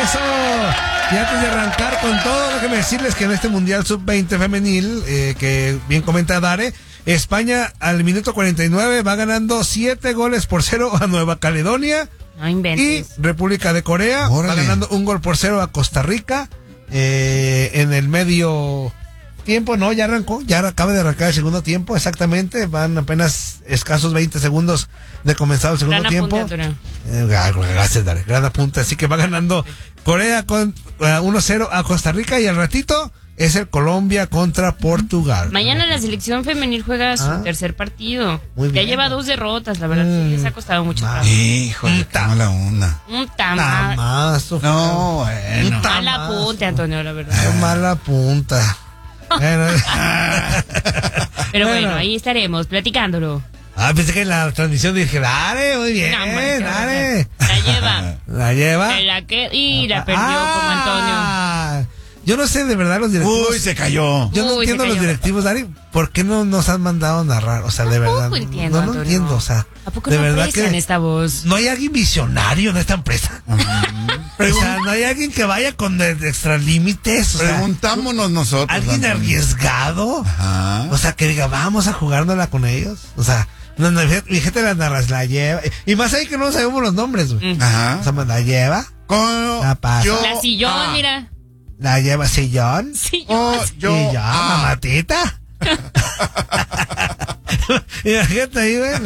Eso. Y antes de arrancar con todo, déjenme decirles que en este Mundial Sub-20 femenil, que bien comenta Dare, España al minuto 49 va ganando 7-0 a Nueva Caledonia. No inventes. Y República de Corea va ganando 1-0 a Costa Rica. En el medio tiempo, no, ya arrancó, ya acaba de arrancar el segundo tiempo, exactamente, van apenas escasos 20 segundos de comenzar el segundo tiempo. Gracias, Dare, gran apunte, así que va ganando Corea con 1-0 a Costa Rica y al ratito es el Colombia contra Portugal. Mañana la selección femenil juega su tercer partido. Muy bien. Ya lleva 2 derrotas, la verdad, sí, les ha costado mucho trabajo. Híjole, qué mala onda. Un tamazo. No, bueno. Mal apunte, Antonio, la verdad. Qué mala punta. Pero bueno, ahí estaremos platicándolo. Pensé que en la transmisión dije, Dare, muy bien, No, hombre, Dare. La lleva. La lleva. La perdió como Antonio. Yo no sé de verdad los directivos. Uy, se cayó. Yo no entiendo los directivos, Dari, ¿por qué no nos han mandado a narrar? O sea, de verdad. Entiendo, no entiendo, o sea. ¿A poco de no verdad aprecian que esta voz? no hay alguien visionario en esta empresa. O sea, no hay alguien que vaya con extralímites. Preguntámonos nosotros. Alguien arriesgado. Ajá. O sea, que diga, vamos a jugárnosla con ellos. O sea, mi gente la lleva. Y más ahí que no sabemos los nombres, güey. Ajá. O sea, la lleva. La pasa. La sillón, mira. La lleva sillón. Sillón. Mamatita. Imagínate ahí, güey.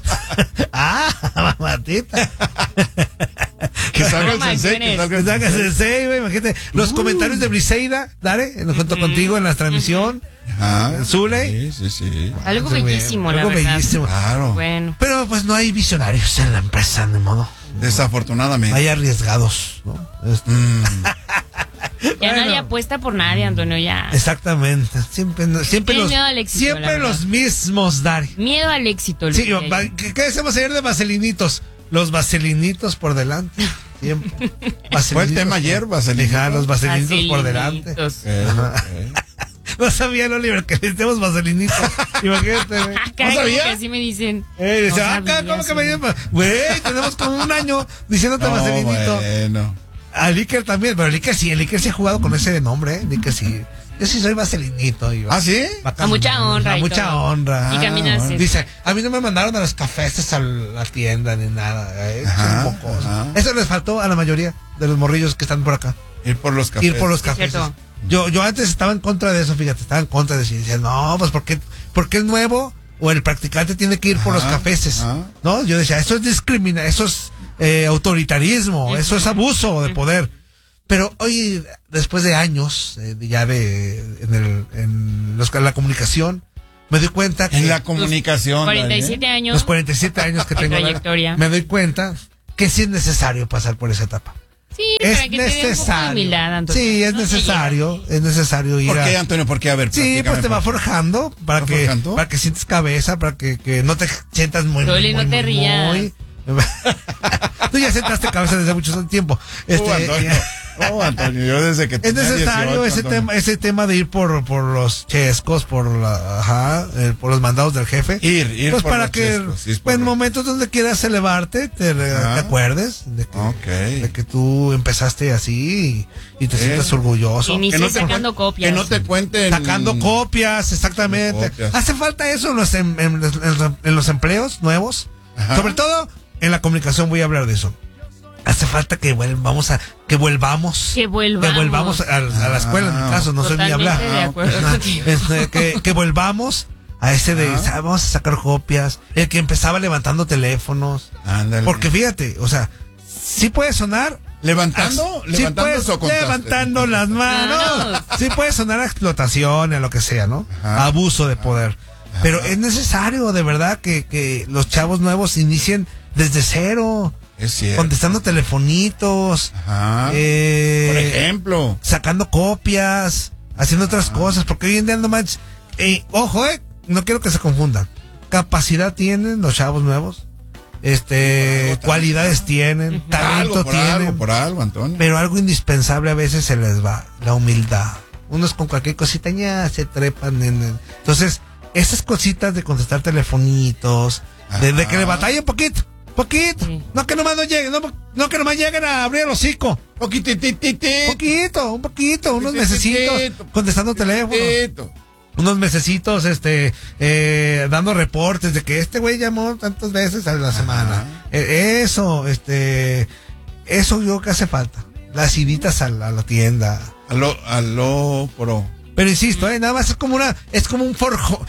Mamatita. Que salga el sensei. Que salga el sensei, güey. Imagínate. Los comentarios de Briseida, Dare, junto contigo en la transmisión. Zule. Sí. Algo bellísimo, la verdad. Algo bellísimo. Claro. Bueno. Pero pues no hay visionarios en la empresa, de modo. Desafortunadamente. Hay arriesgados, ¿no? Ya nadie apuesta por nadie, Antonio, ya. Exactamente. Siempre miedo al éxito, siempre los mismos, Dari. Miedo al éxito. Sí, ¿qué decimos ayer de vaselinitos? Los vaselinitos por delante. Siempre. Fue el tema ayer, vaselinitos. Los vaselinitos por delante. No sabía, Oliver, que necesitamos vaselinitos. Imagínate, güey. ¿No sabía? Que así me dicen. ¿Cómo que me llaman? Güey, tenemos como un año diciéndote vaselinito. Bueno. A Licker también, pero Licker sí ha jugado con ese nombre, Licker sí. Yo sí soy vaselinito. ¿Sí? A mucha honra. A mucha honra. Y caminas. Dice, a mí no me mandaron a los cafés a la tienda ni nada. Eso les faltó a la mayoría de los morrillos que están por acá. Ir por los cafés. Yo antes estaba en contra de eso, fíjate, estaba en contra de eso. Y decía, no, pues porque el nuevo o el practicante tiene que ir por los cafeses. No, yo decía, eso es discriminación, eso es autoritarismo, eso es abuso de poder. Pero hoy, después de años ya en la comunicación, me doy cuenta que... En la comunicación. 47 años. Los 47 años que tengo. Me doy cuenta que sí es necesario pasar por esa etapa. Sí, es necesario. Sí, es necesario ir. ¿Por qué, Antonio? ¿Por qué? A ver, sí, pues te va forjando para que sientes cabeza, para que no te sientas muy... Rolly, no te rías. Tú ya sentaste cabeza desde mucho tiempo. Antonio, yo desde que es necesario 18, ese tema de ir por los chescos, por los mandados del jefe. Ir pues por para los que chescos, sí, en momentos donde quieras elevarte, te acuerdes de que tú empezaste así y te sientas orgulloso. Inicie sacando copias. Que no te cuenten. Sacando copias, exactamente. Hace falta eso en los empleos nuevos. Sobre todo en la comunicación voy a hablar de eso. Hace falta que volvamos a la escuela, en mi caso, no soy ni hablar. Que volvamos a ese de vamos a sacar copias, el que empezaba levantando teléfonos. Ándale. Porque fíjate, o sea, sí puede sonar levantando las manos. Sí puede sonar a explotación, a lo que sea, ¿no? Abuso de poder. Pero es necesario, de verdad, que los chavos nuevos inicien desde cero. Es cierto. Contestando telefonitos. Por ejemplo. Sacando copias. Haciendo otras cosas. Porque hoy en día no manches. Ojo, no quiero que se confundan. Capacidad tienen los chavos nuevos. Cualidades tienen. Talento tienen. Por algo, Antonio. Pero algo indispensable a veces se les va. La humildad. Unos con cualquier cosita ya se trepan. Entonces, esas cositas de contestar telefonitos. De que le batalla un poquito. Poquito. Sí. No que nomás no lleguen, no que nomás lleguen a abrir el hocico. Un poquito, unos mesecitos contestando teléfono. Unos mesecitos, dando reportes de que este güey llamó tantas veces a la semana. Eso yo creo que hace falta. Las iditas a la tienda. Aló, pro. Pero insisto, nada más es como un forjo.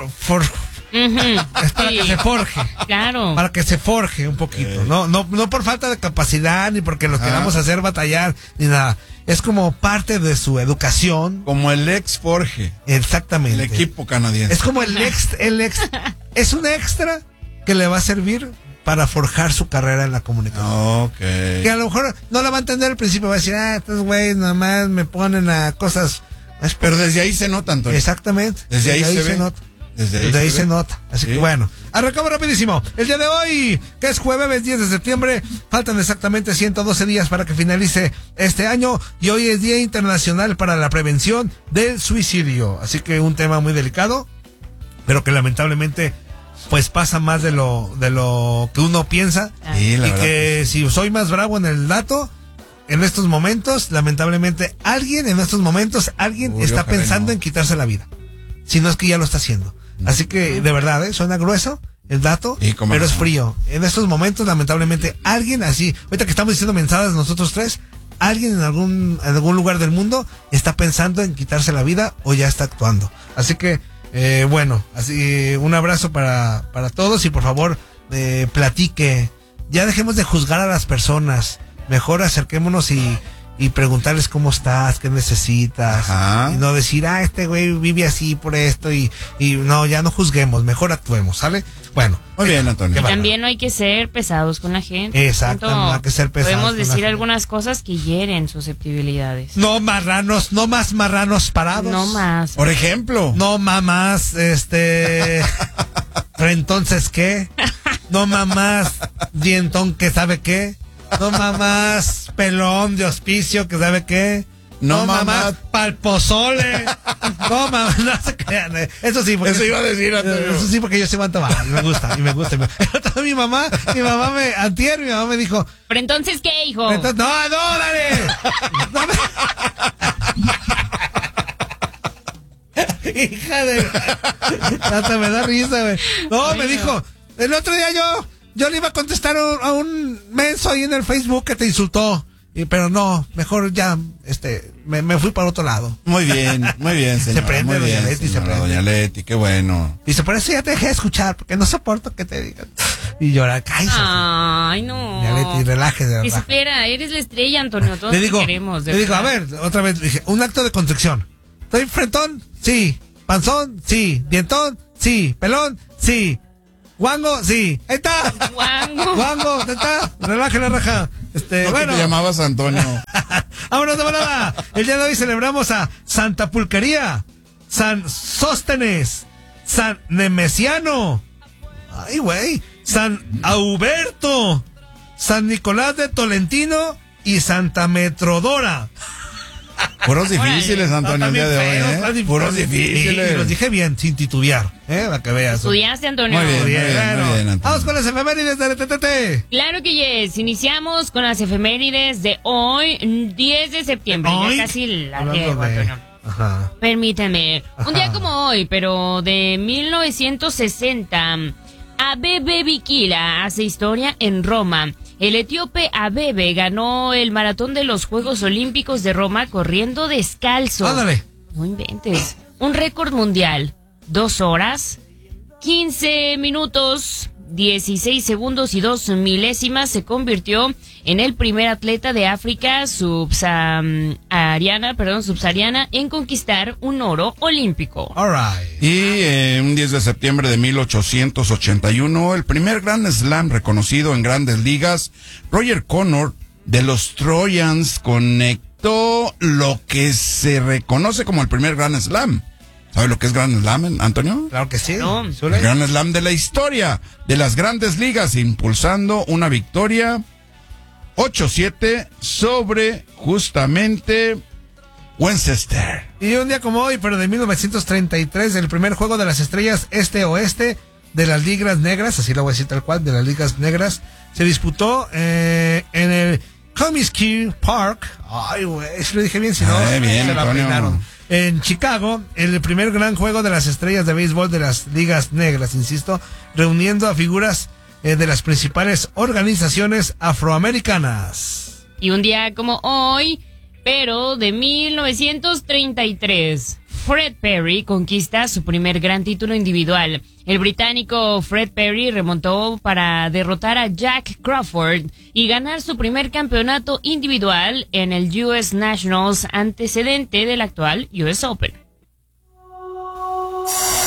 Es para que se forje. Claro. Para que se forje un poquito. No por falta de capacidad, ni porque los queramos hacer batallar, ni nada. Es como parte de su educación. Como el ex Forge. Exactamente. El equipo canadiense. Es como el ex. Es un extra que le va a servir para forjar su carrera en la comunicación. Okay. Que a lo mejor no la va a entender al principio, va a decir, estos güeyes nada más me ponen a cosas. Pero desde ahí se nota, Antonio. Exactamente. Desde ahí se nota. Desde ahí se nota. Así que bueno, arrancamos rapidísimo. El día de hoy, que es jueves 10 de septiembre, faltan exactamente 112 días para que finalice este año y hoy es Día Internacional para la Prevención del Suicidio. Así que un tema muy delicado, pero que lamentablemente pues pasa más de lo que uno piensa. Sí, y que si soy más bravo en el dato, en estos momentos, lamentablemente alguien está pensando en quitarse la vida. Si no es que ya lo está haciendo. Así que, de verdad, suena grueso el dato, pero es frío. En estos momentos, lamentablemente, alguien así, ahorita que estamos diciendo mensajes nosotros tres, alguien en algún lugar del mundo está pensando en quitarse la vida o ya está actuando. Así que, bueno, así un abrazo para todos y por favor, platique. Ya dejemos de juzgar a las personas. Mejor acerquémonos y preguntarles cómo estás, qué necesitas. Y no decir, este güey vive así por esto y no, ya no juzguemos, mejor actuemos, ¿sale? Bueno. Muy bien, Antonio. Y también no hay que ser pesados con la gente. Exacto, no hay que ser pesados. Podemos decir algunas cosas que hieren susceptibilidades. No más marranos parados. No más. Por ejemplo. No mamás, entonces, ¿qué? No mamás, dientón que sabe qué. No mamás, pelón de hospicio, que sabe qué. No mamás, palpozole. No mamás, no se crean. Eso sí, porque eso iba a decir, Antonio. Eso sí, porque yo sé cuánto va. Y me gusta. Mi mamá antier, mi mamá me dijo. ¿Pero entonces qué, hijo? Entonces, no, dale. Hija de. Hasta me da risa, güey. No, me dijo. El otro día yo le iba a contestar a un menso ahí en el Facebook que te insultó. Pero no, mejor ya, me fui para otro lado. Muy bien, señora. Se prende, muy bien, doña Leti, se prende. Doña Leti, qué bueno. Dice, por eso ya te dejé de escuchar, porque no soporto que te digan. Y llora, cállate. Ay, no. Doña Leti, relájese. Que supera, eres la estrella, Antonio, todos le digo, te queremos. Le digo, a ver, otra vez, dije, un acto de constricción. ¿Estoy frentón? Sí. ¿Panzón? Sí. ¿Dientón? Sí. ¿Pelón? Sí. ¿Guango? Sí. Ahí está. Guango, ahí está. Relaje la raja. Bueno. Te llamabas Antonio. Vámonos de volada. El día de hoy celebramos a Santa Pulquería, San Sóstenes, San Nemesiano, ay güey, San Auberto, San Nicolás de Tolentino y Santa Metrodora. Puros difíciles, Antonio, el día de hoy, Puros difíciles. Y los dije bien, sin titubear, para que veas. ¿Estudiaste, Antonio? Muy bien, Antonio. Vamos con las efemérides de TTT. Claro que yes. Iniciamos con las efemérides de hoy, 10 de septiembre. ¿Hoy? Ya casi la llevo, Antonio. Ajá. Permíteme. Un día como hoy, pero de 1960, Abebe Bikila hace historia en Roma. El etíope Abebe ganó el maratón de los Juegos Olímpicos de Roma corriendo descalzo. Ándale. No inventes. Un récord mundial. 2 horas, 15 minutos, 16 segundos y 2 milésimas. Se convirtió en el primer atleta de África subsahariana en conquistar un oro olímpico. All right. Y un 10 de septiembre de 1881, el primer Grand Slam reconocido en Grandes Ligas, Roger Connor de los Trojans conectó lo que se reconoce como el primer Grand Slam. ¿Sabe lo que es Grand Slam, Antonio? Claro que sí. No. El Grand Slam de la historia de las Grandes Ligas, impulsando una victoria 8-7 sobre justamente Worcester. Y un día como hoy, pero de 1933, el primer juego de las estrellas este-oeste de las ligas negras, así lo voy a decir tal cual, de las ligas negras, se disputó en el Comiskey Park. Ay, güey, si lo dije bien, si no, bien, se lo Antonio. apenaron. En Chicago, el primer gran juego de las estrellas de béisbol de las ligas negras, insisto, reuniendo a figuras de las principales organizaciones afroamericanas. Y un día como hoy, pero de 1933, Fred Perry conquista su primer gran título individual. El británico Fred Perry remontó para derrotar a Jack Crawford y ganar su primer campeonato individual en el US Nationals, antecedente del actual US Open.